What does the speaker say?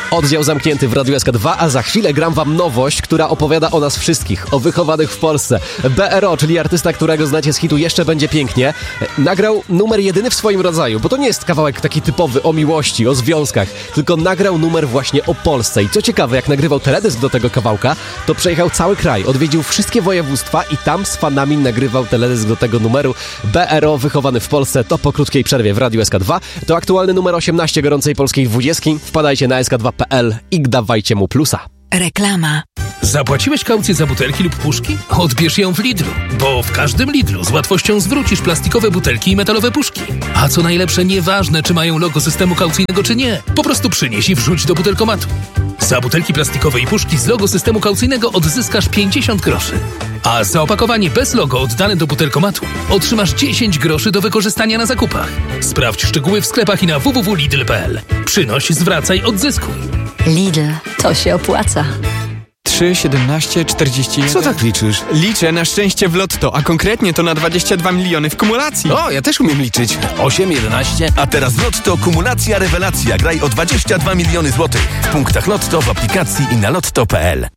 Oddział zamknięty w Radiu SK2, a za chwilę gram wam nowość, która opowiada o nas wszystkich, o wychowanych w Polsce. BRO, czyli artysta, którego znacie z hitu Jeszcze będzie pięknie, nagrał numer jedyny w swoim rodzaju, bo to nie jest kawałek taki typowy o miłości, o związkach, tylko nagrał numer właśnie o Polsce. I co ciekawe, jak nagrywał teledysk do tego kawałka, to przejechał cały kraj, odwiedził wszystkie województwa i tam z fanami nagrywał teledysk do tego numeru. BRO, wychowany w Polsce, to po krótkiej przerwie w Radiu SK2. To aktualny numer 18 gorącej polskiej 20. Wpadajcie na sk2.pl i dawajcie mu plusa. Reklama. Zapłaciłeś kaucję za butelki lub puszki? Odbierz ją w Lidlu, bo w każdym Lidlu z łatwością zwrócisz plastikowe butelki i metalowe puszki. A co najlepsze, nieważne czy mają logo systemu kaucyjnego czy nie, po prostu przynieś i wrzuć do butelkomatu. Za butelki plastikowe i puszki z logo systemu kaucyjnego odzyskasz 50 groszy. A za opakowanie bez logo oddane do butelkomatu otrzymasz 10 groszy do wykorzystania na zakupach. Sprawdź szczegóły w sklepach i na www.lidl.pl. Przynoś, zwracaj, odzyskuj. Lidl, to się opłaca. 3, 17, 41... Co tak liczysz? Liczę na szczęście w lotto, a konkretnie to na 22 miliony w kumulacji. O, ja też umiem liczyć. 8, 11. A teraz Lotto kumulacja rewelacja. Graj o 22 miliony złotych. W punktach Lotto, w aplikacji i na lotto.pl.